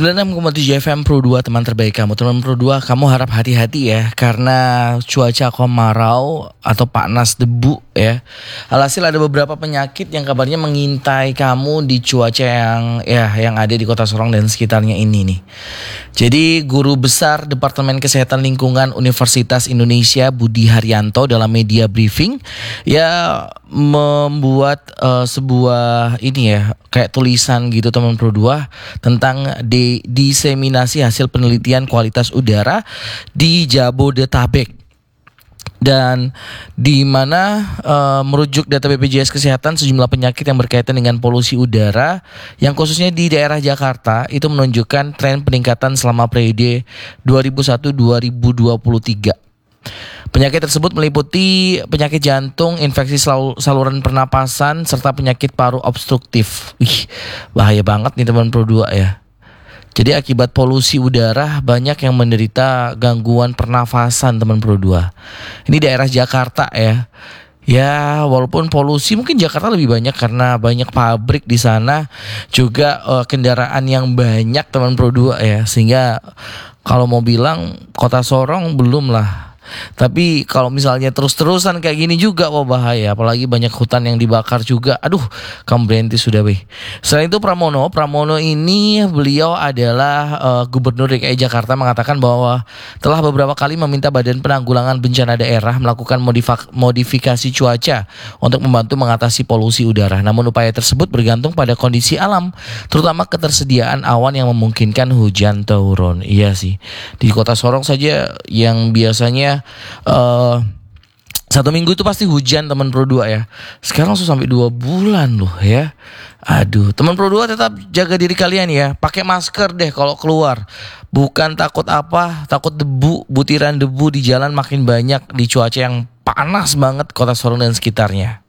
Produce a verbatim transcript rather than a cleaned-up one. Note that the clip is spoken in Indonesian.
sembilan puluh enam koma tujuh F M Pro dua, teman terbaik kamu. Teman Pro dua, kamu harap hati-hati ya, karena cuaca kemarau atau panas debu ya. Alhasil ada beberapa penyakit yang kabarnya mengintai kamu di cuaca yang ya yang ada di Kota Sorong dan sekitarnya ini nih. Jadi Guru Besar Departemen Kesehatan Lingkungan Universitas Indonesia Budi Haryanto dalam media briefing ya membuat uh, sebuah ini ya kayak tulisan gitu teman Pro dua tentang de- diseminasi hasil penelitian kualitas udara di Jabodetabek. Dan di mana uh, merujuk data B P J S Kesehatan, sejumlah penyakit yang berkaitan dengan polusi udara yang khususnya di daerah Jakarta itu menunjukkan tren peningkatan selama periode dua ribu satu sampai dua ribu dua puluh tiga. Penyakit tersebut meliputi penyakit jantung, infeksi saluran pernapasan, serta penyakit paru obstruktif. Wih, bahaya banget nih teman Pro dua ya. Jadi akibat polusi udara banyak yang menderita gangguan pernafasan teman Pro dua. Ini daerah Jakarta ya. Ya walaupun polusi mungkin Jakarta lebih banyak karena banyak pabrik di sana, juga uh, kendaraan yang banyak teman Pro dua ya. Sehingga kalau mau bilang Kota Sorong belum lah. Tapi kalau misalnya terus-terusan kayak gini juga wah bahaya, apalagi banyak hutan yang dibakar juga. Aduh, kamu berhenti sudah weh. Selain itu Pramono, Pramono ini beliau adalah uh, Gubernur D K I Jakarta, mengatakan bahwa telah beberapa kali meminta Badan Penanggulangan Bencana Daerah melakukan modifik- modifikasi cuaca untuk membantu mengatasi polusi udara. Namun upaya tersebut bergantung pada kondisi alam, terutama ketersediaan awan yang memungkinkan hujan turun. Iya sih, di Kota Sorong saja yang biasanya Uh, satu minggu itu pasti hujan teman Pro dua ya. Sekarang langsung sampai dua bulan loh ya. Aduh, teman Pro dua tetap jaga diri kalian ya. Pakai masker deh kalau keluar. Bukan takut apa, takut debu, butiran debu di jalan makin banyak di cuaca yang panas banget Kota Sorong dan sekitarnya.